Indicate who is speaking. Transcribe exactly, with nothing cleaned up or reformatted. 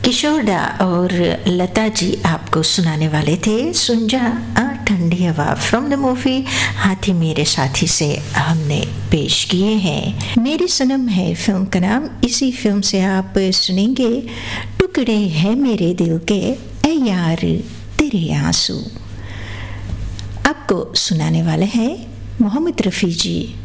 Speaker 1: किशोरदा और लता जी आपको सुनाने वाले थे सुन जा आ ठंडी हवा फ्रॉम द मूवी हाथी मेरे साथी से हमने पेश किए हैं। मेरी सनम है फिल्म का नाम। इसी फिल्म से आप सुनेंगे टुकड़े हैं मेरे दिल के ऐ यार तेरे आंसू। आपको सुनाने वाले हैं मोहम्मद रफ़ी जी।